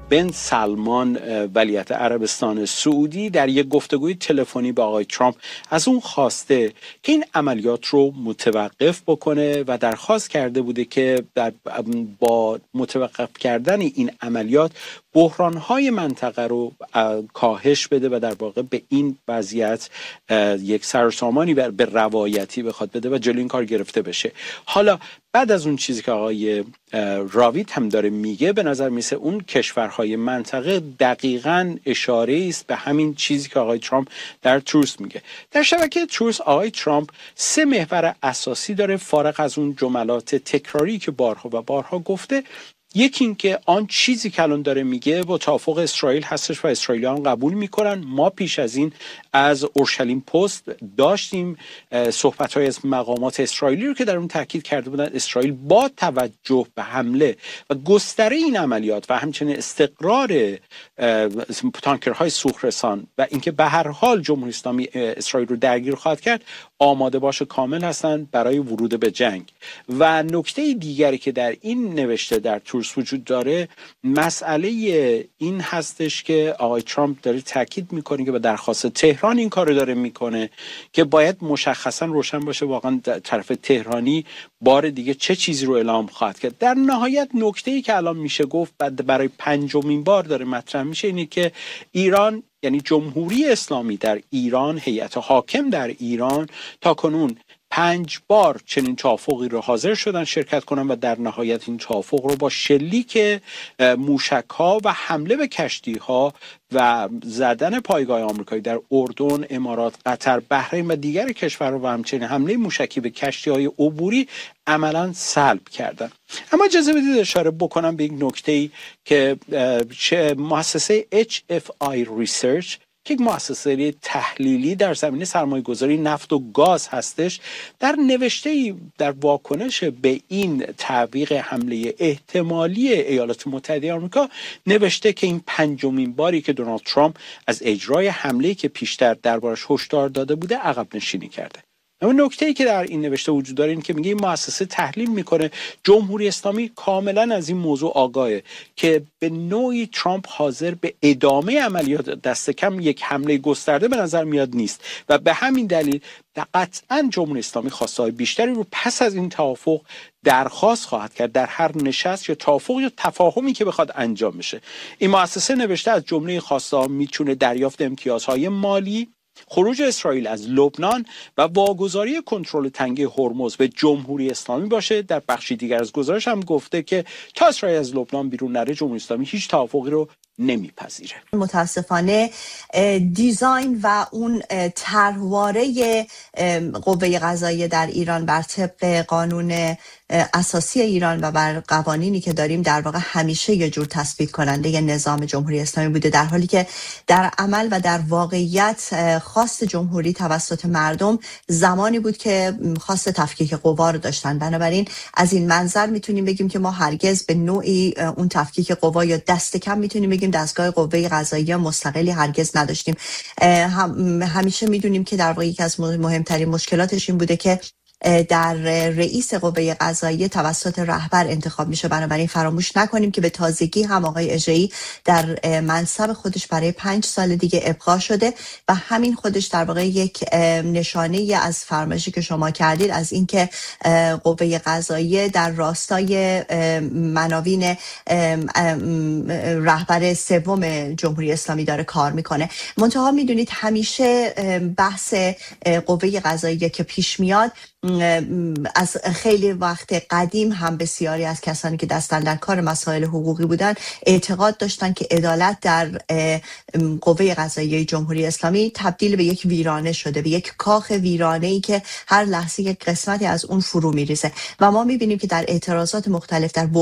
بن سلمان ولیعهد عربستان سعودی در یک گفتگوی تلفنی با آقای ترامپ از اون خواسته که این عملیات رو متوقف بکنه و درخواست کرده بوده که با متوقف کردن این عملیات بحران‌های منطقه رو کاهش بده و در واقع به این وضعیت یک سرسامانی به روایتی بخواد بده و جلوی این کار گرفته بشه. حالا بعد از اون چیزی که آقای راویت هم داره میگه، به نظر میسه اون کشورهای منطقه دقیقاً اشاره است به همین چیزی که آقای ترامپ در تروس میگه. در شبکه تروس آقای ترامپ 3 محور اساسی داره فارغ از اون جملات تکراری که بارها و بارها گفته. یکی این که آن چیزی که الان داره میگه با توافق اسرائیل هستش و اسرائیلیان قبول میکنن. ما پیش از این از اورشلیم پست داشتیم صحبت‌های از مقامات اسرائیلی رو که در اون تاکید کرده بودن اسرائیل با توجه به حمله و گستره این عملیات و همچنین استقرار تانکرهای سوخرسان و اینکه به هر حال جمهوری اسلامی اسرائیل رو درگیر خواهد کرد آماده باشه کامل هستن برای ورود به جنگ. و نکته دیگری که در این نوشته در تورس وجود داره مسئله این هستش که آقای ترامپ داره تاکید میکنه که به درخواست تهران این کارو داره میکنه که باید مشخصا روشن باشه واقعا طرف تهرانی بار دیگه چه چیزی رو اعلام خواهد کرد. در نهایت نکته‌ای که الان میشه گفت برای 5مین بار داره مطرح میشه اینه که ایران، یعنی جمهوری اسلامی در ایران، هیئت حاکم در ایران تا کنون 5 بار چنین توافقی رو حاضر شدن شرکت کنن و در نهایت این توافق رو با شلیک موشک‌ها و حمله به کشتی‌ها و زدن پایگاه آمریکایی در اردن، امارات، قطر، بحرین و دیگر کشورها و همچنین حمله موشکی به کشتی‌های عبوری عملاً سلب کردن. اما اجازه بدید اشاره بکنم به یک نکته‌ای که مؤسسه HFI Research که یک مؤسسه تحلیلی در زمینه سرمایه‌گذاری نفت و گاز هستش، در نوشته‌ای در واکنش به این تعویق حمله احتمالی ایالات متحده آمریکا نوشته که این 5مین باری که دونالد ترامپ از اجرای حمله‌ای که پیشتر دربارش هشدار داده بوده عقب نشینی کرده. اما نکته‌ای که در این نوشته وجود داره این که میگه این مؤسسه تحلیل میکنه جمهوری اسلامی کاملا از این موضوع آگاهه که به نوعی ترامپ حاضر به ادامه عملیات دست کم یک حمله گسترده به نظر میاد نیست و به همین دلیل قطعا جمهوری اسلامی خواسته‌های بیشتری رو پس از این توافق درخواست خواهد کرد در هر نشست یا توافق یا تفاهمی که بخواد انجام بشه. این مؤسسه نوشته از جمله خواسته‌ها میتونه دریافت امتیازهای مالی، خروج اسرائیل از لبنان و واگذاری کنترل تنگه هرمز به جمهوری اسلامی باشه. در بخشی دیگر از گزارش هم گفته که تا اسرائیل از لبنان بیرون نره جمهوری اسلامی هیچ توافقی رو نمیپذیره. متاسفانه دیزاین و اون طرحواره قوه قضاییه در ایران بر طبق قانون اساسی ایران و بر قوانینی که داریم در واقع همیشه یه جور تثبیت کننده ی نظام جمهوری اسلامی بوده، در حالی که در عمل و در واقعیت خواست جمهوری توسط مردم زمانی بود که خواست تفکیک قوا رو داشتن. بنابراین از این منظر میتونیم بگیم که ما هرگز به نوعی اون تفکیک قوا یا دست کم میتونیم بگیم دستگاه قوه قضاییه مستقلی هرگز نداشتیم. همیشه میدونیم که در واقع یکی از مهمترین مشکلاتش این بوده که در رئیس قوه قضاییه توسط رهبر انتخاب میشه. بنابراین فراموش نکنیم که به تازگی هم آقای اژه‌ای در منصب خودش برای 5 سال دیگه ابقا شده و همین خودش در واقع یک نشانه از فرمایشی که شما کردید از اینکه قوه قضاییه در راستای مناوین رهبر سوم جمهوری اسلامی داره کار میکنه. منتها میدونید همیشه بحث قوه قضاییه که پیش میاد از خیلی وقت قدیم هم بسیاری از کسانی که دستن در کار مسائل حقوقی بودن اعتقاد داشتن که عدالت در قوه قضاییه جمهوری اسلامی تبدیل به یک ویرانه شده، به یک کاخ ویرانه‌ای که هر لحظه یک قسمتی از اون فرو میریزه و ما میبینیم که در اعتراضات مختلف در